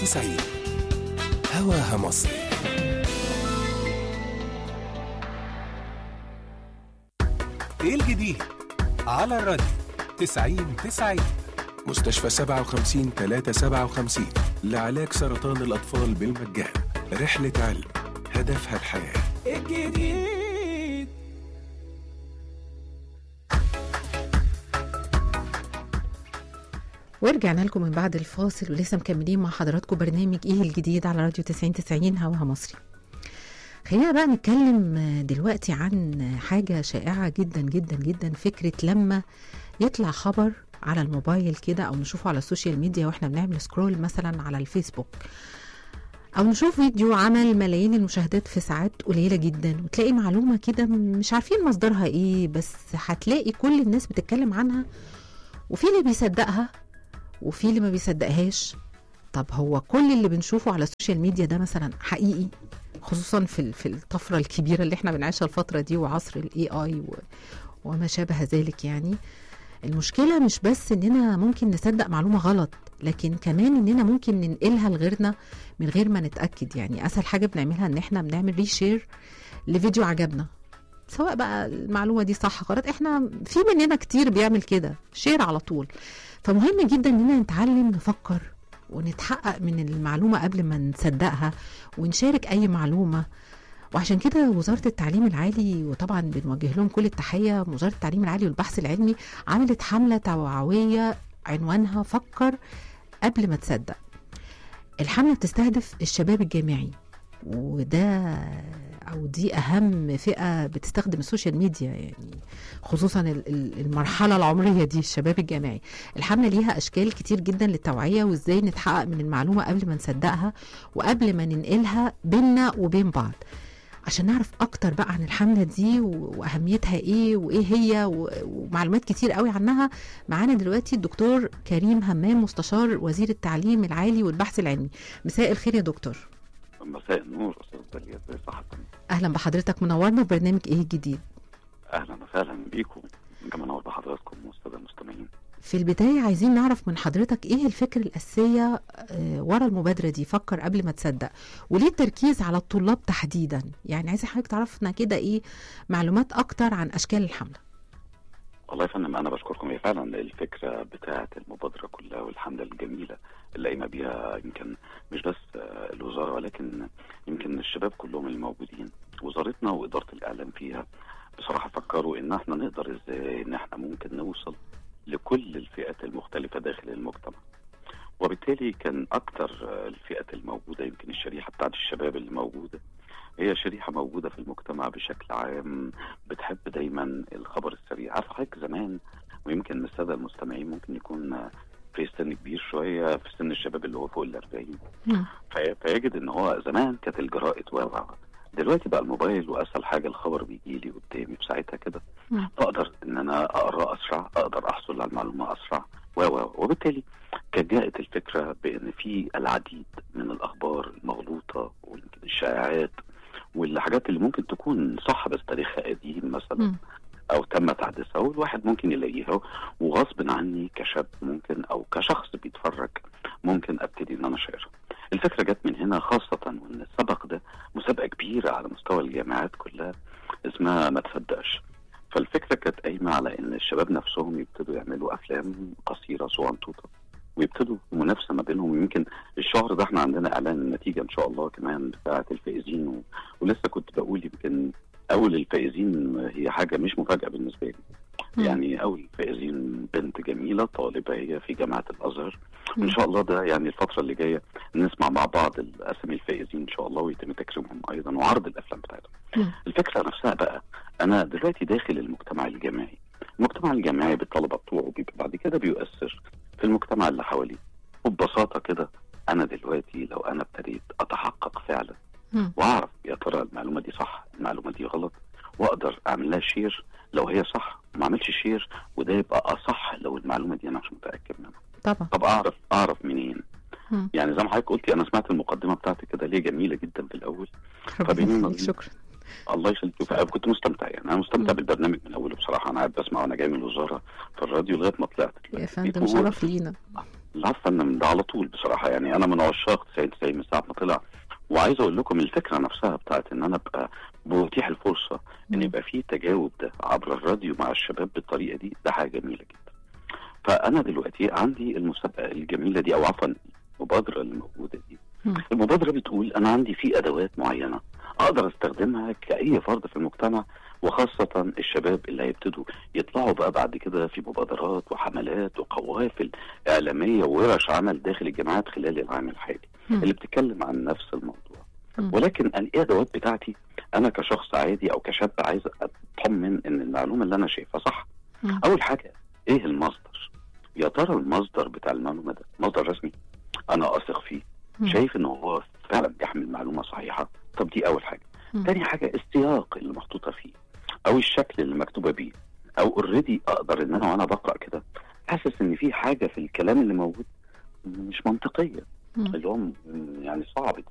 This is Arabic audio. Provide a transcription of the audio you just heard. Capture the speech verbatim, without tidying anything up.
وتسعين هواها مصر. ايه الجديد على الراديو تسعين تسعين. مستشفى سبعة وخمسين ثلاثة سبعة وخمسين لعلاج سرطان الأطفال بالمجان. رحلة علم هدفها الحياة. الجديد. ورجعنا لكم من بعد الفاصل ولسه مكملين مع حضراتكم برنامج ايه الجديد على راديو تسعين تسعين هواها مصري. خلينا بقى نتكلم دلوقتي عن حاجة شائعة جدا جدا جدا، فكرة لما يطلع خبر على الموبايل كده او نشوفه على السوشيال ميديا واحنا بنعمل سكرول مثلا على الفيسبوك، او نشوف فيديو عمل ملايين المشاهدات في ساعات قليلة جدا، وتلاقي معلومة كده مش عارفين مصدرها ايه، بس هتلاقي كل الناس بتتكلم عنها، وفي اللي بيصدقها وفي اللي ما بيصدقهاش. طب هو كل اللي بنشوفه على السوشيال ميديا ده مثلا حقيقي؟ خصوصا في في الطفره الكبيره اللي احنا بنعيشها الفتره دي وعصر الاي اي وما شابه ذلك. يعني المشكله مش بس اننا ممكن نصدق معلومه غلط، لكن كمان اننا ممكن ننقلها لغيرنا من غير ما نتاكد. يعني اسهل حاجه بنعملها ان احنا بنعمل ريشير لفيديو عجبنا، سواء بقى المعلومه دي صح غلط، احنا في مننا كتير بيعمل كده، شير على طول. فمهم جدا اننا نتعلم نفكر ونتحقق من المعلومة قبل ما نصدقها ونشارك أي معلومة. وعشان كده وزارة التعليم العالي، وطبعا بنوجه لهم كل التحية، وزارة التعليم العالي والبحث العلمي عملت حملة توعوية عنوانها فكر قبل ما تصدق. الحملة بتستهدف الشباب الجامعي، وده أو دي أهم فئة بتستخدم السوشيال ميديا، يعني خصوصا المرحلة العمرية دي، الشباب الجامعي. الحملة ليها أشكال كتير جدا للتوعية وإزاي نتحقق من المعلومة قبل ما نصدقها وقبل ما ننقلها بيننا وبين بعض. عشان نعرف أكتر بقى عن الحملة دي وأهميتها إيه وإيه هي ومعلومات كتير قوي عنها، معانا دلوقتي الدكتور كريم همام، مستشار وزير التعليم العالي والبحث العلمي. مساء الخير يا دكتور. مساء النور استاذ داليا، ازي صحتك؟ اهلا بحضرتك، منورنا في برنامج ايه الجديد. اهلا وسهلا بيكم، كمان منور بحضراتكم والساده المستمعين. في البدايه عايزين نعرف من حضرتك ايه الفكره الاساسيه ورا المبادره دي فكر قبل ما تصدق، وليه التركيز على الطلاب تحديدا؟ يعني عايزه حضرتك تعرفنا كده ايه معلومات اكتر عن اشكال الحمله. والله يا فندم انا بشكركم. هي فعلا الفكره بتاعه المبادره كلها والحمله الجميله اللي قايمه بيها يمكن مش بس الوزاره ولكن يمكن الشباب كلهم الموجودين، وزارتنا واداره الاعلام فيها بصراحه فكروا ان احنا نقدر ازاي ان احنا ممكن نوصل لكل الفئات المختلفه داخل المجتمع. وبالتالي كان اكتر الفئات الموجوده، يمكن الشريحه بتاعت الشباب اللي موجوده هي شريحه موجوده في المجتمع بشكل عام بتحب دايما الخبر السريع. عارف حضرتك زمان، ويمكن الساده المستمعين ممكن يكون في سن كبير شويه، في سن الشباب اللي هو فوق الأربعين، فيجد ان هو زمان كانت الجرائد و دلوقتي بقى الموبايل، واسهل حاجه الخبر بيجي لي قدامي بساعتها كده، فاقدر ان انا اقرا اسرع، اقدر احصل على المعلومه اسرع و وبالتالي كانت جاءت الفكره بان في العديد من الاخبار المغلوطه ويمكن الشائعات والحاجات اللي ممكن تكون صح بس تاريخها قديم مثلا م. او تم تحديثها، والواحد ممكن يلاقيها وغصب عني كشاب ممكن او كشخص بيتفرج ممكن ابتدي ان انا اشيرها. الفكره جت من هنا، خاصه وان السبق ده مسابقه كبيره على مستوى الجامعات كلها اسمها ما تصدقش. فالفكره كانت قايمه على ان الشباب نفسهم يبتدوا يعملوا افلام قصيره صغنطوطه ويبتدوا منافسه ما بينهم. يمكن الشهر ده احنا عندنا اعلان النتيجه ان شاء الله كمان بتاعه الفائزين، و... ولسه كنت بقول يمكن اول الفائزين هي حاجه مش مفاجاه بالنسبه لي. م. يعني اول الفائزين بنت جميله طالبه هي في جامعه الازهر، وان شاء الله ده يعني الفتره اللي جايه نسمع مع بعض الاسامي الفائزين ان شاء الله ويتم تكريمهم ايضا وعرض الافلام بتاعتهم. م. الفكره نفسها بقى، انا دلوقتي داخل المجتمع الجامعي، المجتمع الجامعي بالطلبه بتوعه بيبقى بعد كده بيؤثر في المجتمع اللي حواليه. وببساطه كده انا دلوقتي لو انا ابتديت اتحقق فعلا واعرف يا ترى المعلومه دي صح المعلومه دي غلط، واقدر اعمل لها شير لو هي صح، ما اعملش شير وده يبقى اصح لو المعلومه دي انا مش متاكد منها. طبعا طب اعرف اعرف منين؟ مم. يعني زي ما حضرتك قلتي، انا سمعت المقدمه بتاعتك كده ليه جميله جدا في الاول. فبيننا شكرا. الله يخليك. كنت مستمتع، يعني انا مستمتع مم. بالبرنامج من اوله بصراحه. انا قاعد بسمع وانا جاي من الوزاره في الراديو لغايه ما طلعت. يا فندم شرف لينا. العفو من ده على طول بصراحه، يعني انا من عشاق تسعين تسعين من ساعه ما طلع. وعايز اقول لكم الفكره نفسها بتاعت ان انا ابقى بتيح الفرصه ان يبقى في تجاوب ده عبر الراديو مع الشباب بالطريقه دي، ده حاجه جميله جدا. فانا دلوقتي عندي المسابقه الجميله دي، او عفوا المبادره اللي موجوده دي. المبادره بتقول انا عندي في ادوات معينه اقدر استخدمها كاي فرد في المجتمع، وخاصه الشباب اللي هيبتدوا يطلعوا بقى بعد كده في مبادرات وحملات وقوافل اعلاميه وورش عمل داخل الجامعات خلال العام الحالي اللي بتتكلم عن نفس الموضوع. ولكن ايه الادوات بتاعتي انا كشخص عادي او كشاب عايز اطمن ان المعلومه اللي انا شايفها صح؟ اول حاجه ايه المصدر؟ يا ترى المصدر بتاع المعلومه ده مصدر رسمي انا اثق فيه، شايف ان هو فعلا بيحمل معلومه صحيحه؟ طب دي اول حاجه. تاني حاجه السياق اللي محطوطه فيه او الشكل اللي مكتوبه بيه، او اوريدي اقدر ان انا وانا بقرا كده حاسس ان في حاجه في الكلام اللي موجود مش منطقيه، اللي هو يعني صعب